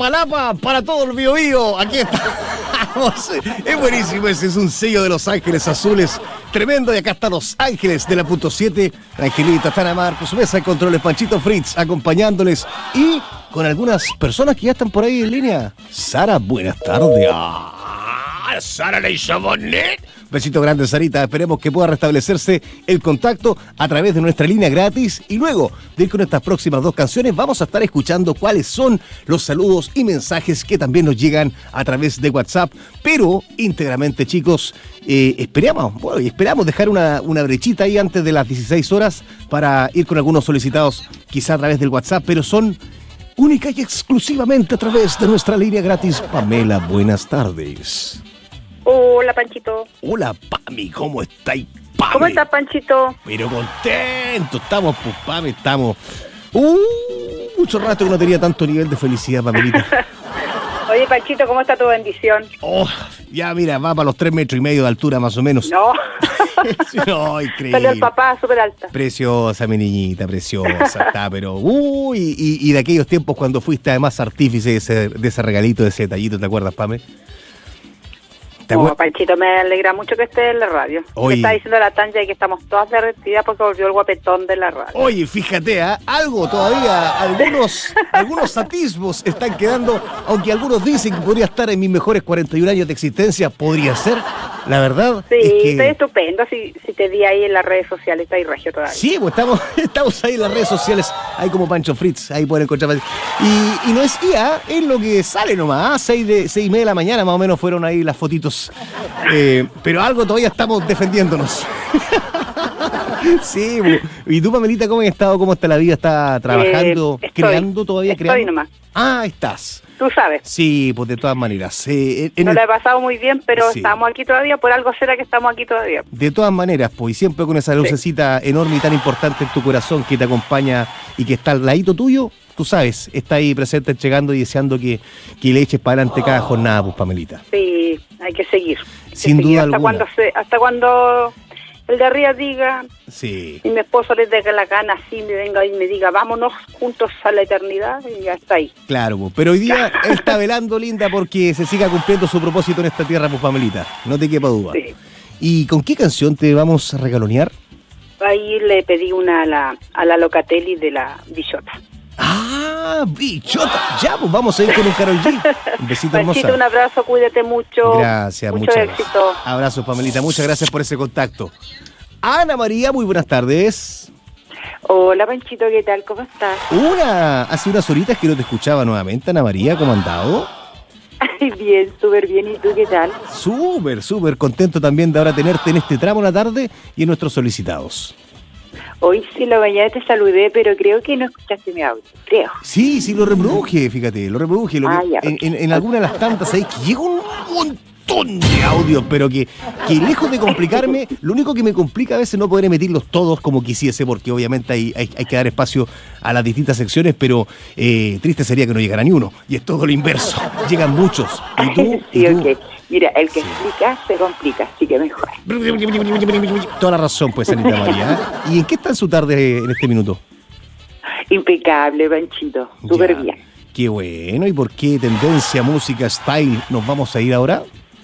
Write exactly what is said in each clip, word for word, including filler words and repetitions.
Palapa para todo el Bío Bío. Aquí estamos. Es buenísimo, ese es un sello de Los Ángeles Azules. Tremendo, y acá están Los Ángeles de la punto siete. Angelita, Tana Marcos, mesa de controles, Panchito Fritz, acompañándoles. Y con algunas personas que ya están por ahí en línea. Sara, buenas tardes. Ah, Sara Leichabonet. Besito grande, Sarita. Esperemos que pueda restablecerse el contacto a través de nuestra línea gratis. Y luego de ir con estas próximas dos canciones, vamos a estar escuchando cuáles son los saludos y mensajes que también nos llegan a través de WhatsApp. Pero íntegramente, chicos, eh, esperamos, bueno, y esperamos dejar una, una brechita ahí antes de las dieciséis horas para ir con algunos solicitados, quizá a través del WhatsApp, pero son única y exclusivamente a través de nuestra línea gratis. Pamela, buenas tardes. Hola, Panchito. Hola, Pami, ¿cómo estáis, Pami? ¿Cómo estás, Panchito? Pero contento, estamos, pues, Pami, estamos. Uh, mucho rato que no tenía tanto nivel de felicidad, Pamelita. Oye, Panchito, ¿cómo está tu bendición? Oh, ya, mira, va para los tres metros y medio de altura, más o menos. No. No, increíble. Salió el papá súper alta. Preciosa, mi niñita, preciosa, está, pero... Uy, uh, y, y de aquellos tiempos cuando fuiste además artífice de ese, de ese regalito, de ese detallito, ¿te acuerdas, Pame? No, Panchito, me alegra mucho que esté en la radio. Oye, me está diciendo la Tanja que estamos todas derretidas porque volvió el guapetón de la radio. Oye, fíjate, ¿eh? Algo todavía, algunos algunos atisbos están quedando, aunque algunos dicen que podría estar en mis mejores cuarenta y un años de existencia, podría ser, la verdad. Sí, es que... estoy estupendo, si, si te di ahí en las redes sociales, está ahí regio todavía. Sí, pues estamos, estamos ahí en las redes sociales, ahí como Pancho Fritz, ahí pueden encontrar. Y, y no es I A, es lo que sale nomás, seis de seis y media de la mañana más o menos fueron ahí las fotitos. Eh, pero algo todavía estamos defendiéndonos. Sí, y tú, Pamelita, ¿cómo has estado? ¿Cómo está la vida? ¿Está trabajando, eh, estoy, creando todavía? Estoy creando? nomás. Ah, estás. Tú sabes. Sí, pues de todas maneras. Eh, en no el... la he pasado muy bien, pero sí. estamos aquí todavía, por algo será que estamos aquí todavía. De todas maneras, pues, y siempre con esa lucecita sí. enorme y tan importante en tu corazón que te acompaña y que está al ladito tuyo, tú sabes, está ahí presente, llegando y deseando que, que le eches para adelante cada jornada, pues, Pamelita. Sí, hay que seguir. Hay que Sin seguir duda hasta alguna. Cuando se, hasta cuando el de arriba diga, sí. y mi esposo le dé la gana, así me venga y me diga, vámonos juntos a la eternidad, y ya está ahí. Claro, pues, pero hoy día él está velando, linda, porque se siga cumpliendo su propósito en esta tierra, pues, Pamelita. No te quepa duda. Sí. ¿Y con qué canción te vamos a regalonear? Ahí le pedí una a la, a la Locatelli de la Bichota. ¡Ah, Bichota! Ya, pues vamos a ir con un Karol G. Un besito hermosa. Panchito, un abrazo, cuídate mucho. Gracias, mucho muchas éxito. Abrazos, Pamelita, muchas gracias por ese contacto. Ana María, muy buenas tardes. Hola, Panchito, ¿qué tal? ¿Cómo estás? Una, hace unas horitas que no te escuchaba nuevamente, Ana María, ¿cómo has andado? Ay, bien, súper bien, ¿y tú qué tal? Súper, súper contento también de ahora tenerte en este tramo de la tarde y en nuestros solicitados. Hoy sí, la mañana te saludé, pero creo que no escuchaste mi audio, creo. Sí, sí, lo reproduje, fíjate, lo reproduje. Lo, ah, ya, en, okay. en, en alguna de las tantas ahí que llega un montón de audios, pero que, que lejos de complicarme, lo único que me complica a veces no poder emitirlos todos como quisiese, porque obviamente hay, hay, hay que dar espacio a las distintas secciones, pero eh, triste sería que no llegara ni uno, y es todo lo inverso, llegan muchos. ¿Y tú? Sí, ¿Y tú? ok. Mira, el que sí. explica se complica, así que mejor. Toda la razón, pues, Anita María. ¿Y en qué está en su tarde en este minuto? Impecable, Panchito, súper bien. Qué bueno. ¿Y por qué tendencia, música, style nos vamos a ir ahora?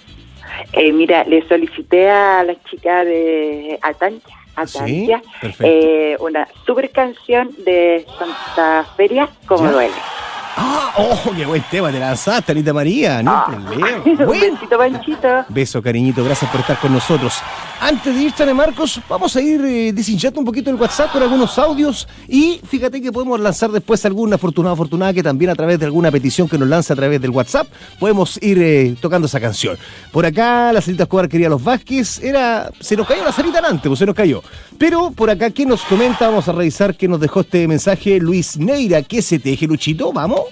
Eh, mira, le solicité a la chica de Atancha, Atancha sí, eh, una super canción de Santa Feria, Como ¿Ya? Duele. Ah, oh, qué buen tema, te lanzaste, Anita María, no ah. problema. Un besito, Panchito. Beso, cariñito, gracias por estar con nosotros. Antes de ir, Tane Marcos, vamos a ir eh, deshinchando un poquito el WhatsApp con algunos audios y fíjate que podemos lanzar después algún afortunado afortunada que también a través de alguna petición que nos lanza a través del WhatsApp podemos ir eh, tocando esa canción. Por acá, la Sarita Escobar quería los Vázquez, era, se nos cayó la Sarita antes, pues se nos cayó. Pero por acá, ¿qué nos comenta? Vamos a revisar qué nos dejó este mensaje Luis Neira. ¿Qué se teje, Luchito? ¿Vamos?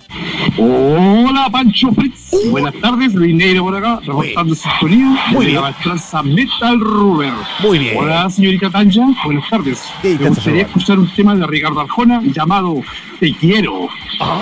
Hola, Pancho Fritz. Uh. Buenas tardes, Luis Neira por acá, reportando sintonía. Muy bien. La maestranza Metal Ruber. Muy bien. Hola, señorita Tanja. Buenas tardes. Sí, Me gustaría escuchar un tema de Ricardo Arjona llamado Te Quiero.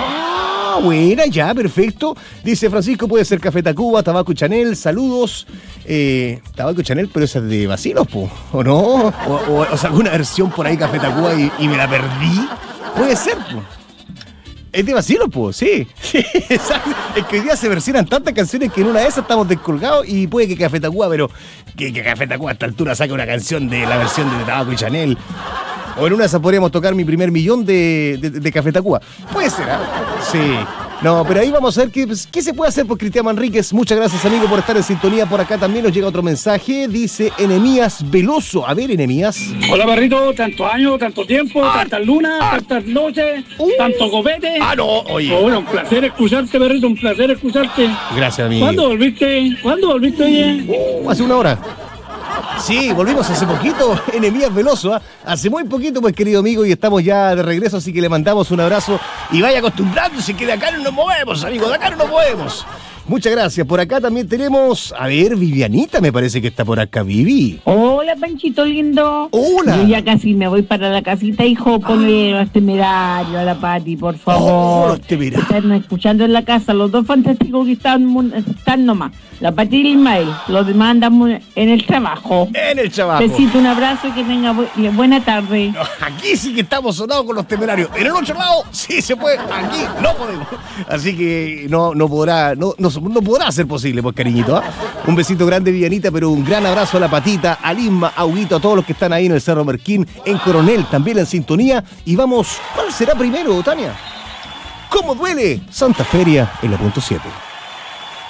Ah, buena, ya, perfecto. Dice Francisco, puede ser Café Tacuba, Tabaco Chanel, saludos. Eh, Tabaco Chanel, pero esa es de Bacilos, po, ¿o no? O, o, o sea, alguna versión por ahí Café Tacuba y, y me la perdí. Puede ser, po. Es de vacilo, pues, sí. sí exacto. Es que hoy día se versionan tantas canciones que en una de esas estamos descolgados y puede que Café Tacuba, pero que, que Café Tacuba a esta altura saque una canción de la versión de Tabaco y Chanel. O en una de esas podríamos tocar mi primer millón de, de, de Café Tacuba. Puede ser, ¿eh? Sí. No, pero ahí vamos a ver qué, qué se puede hacer por Cristian Manríquez. Muchas gracias, amigo, por estar en sintonía. Por acá también nos llega otro mensaje. Dice Enemías Veloso. A ver, Enemías. Hola, Barrito. Tantos años, tanto tiempo, ah, tantas lunas, ah, tantas noches, uh, tanto copete. Ah, no, oye. Oh, bueno, un placer escucharte, Barrito. Un placer escucharte. Gracias, amigo. ¿Cuándo volviste? ¿Cuándo volviste, oye? Uh, hace una hora. Sí, volvimos hace poquito, Enemías Veloso, ¿eh? Hace muy poquito, pues, querido amigo, y estamos ya de regreso, así que le mandamos un abrazo y vaya acostumbrándose que de acá no nos movemos, amigo, de acá no nos movemos. Muchas gracias. Por acá también tenemos, a ver, Vivianita, me parece que está por acá, Vivi. Hola, Panchito lindo. Hola. Yo ya casi me voy para la casita, hijo. Ponle a los Temerarios, a la Pati, por favor. Oh, los Temerarios. Están escuchando en la casa, los dos fantásticos que están, están nomás. La Pati y el Ismael. Los demás andamos en el trabajo. En el trabajo. Besito, un abrazo y que tenga bu buena tarde. No, aquí sí que estamos sonados con los Temerarios. En el otro lado sí se puede, aquí no podemos. Así que no, no podrá, no, no, no podrá ser posible, pues, cariñito, ¿eh? Un besito grande, Vivianita, pero un gran abrazo a la Patita, a Lisma, a Huguito, a todos los que están ahí en el Cerro Merquín, en Coronel, también en sintonía. Y vamos, ¿cuál será primero, Tania? ¿Cómo duele? Santa Feria en la punto siete.